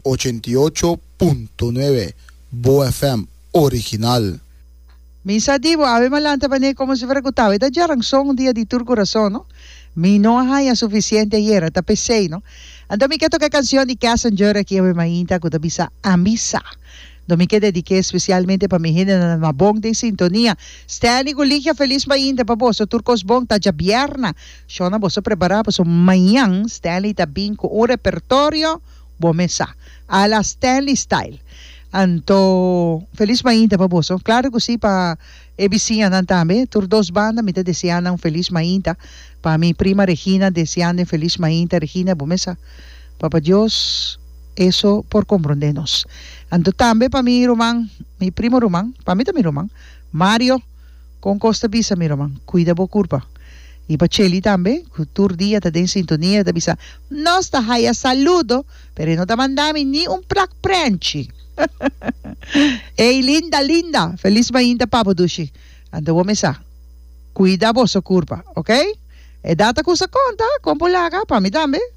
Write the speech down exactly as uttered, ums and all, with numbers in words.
ochenta y ocho punto nueve Bo F M original. Minsan di mo, abe malanta pa niya como si vergutaba. Ita jarang song dia di tur corazón, no? Mi no haya suficiente ayer, ta pesay, no? Ando mi kato ka canción di Cassenger aquí abe mainta ko tabi sa Amisa. Domi que dediqué especialmente para mi gente na mabong de sintonia. Stanley Guligia, feliz mainta pa boso. Turcos bong ta jabierna. Shona boso prepara pa so mayang Stanley tabing ko o repertorio bomesa. A la Stanley style. Anto, feliz mainta pa boso. Claro que sí, pa ebisian nan tambe. Tur dos banda, mita desean ng feliz mainta. Pa mi prima Regina, desean de feliz mainta. Regina, bomesa. Papa Dios, eso por comprendernos. Anto tambe pa mi Romang, mi primo Romang, pa mi ta mi Romang, Mario, con Costa Bisa mi Romang, cuida bo curpa. Y pa Cheli tambe, tur día ta den sintonía, ta bisa, nos ta haya saludo, pero no ta mandami ni un plac prenchi. Ey, linda, linda, feliz mainta papo dushi. Anto bo mesa, cuida bo so curpa, ok? E data ko sa konta, kompulaga, pa mi tambe,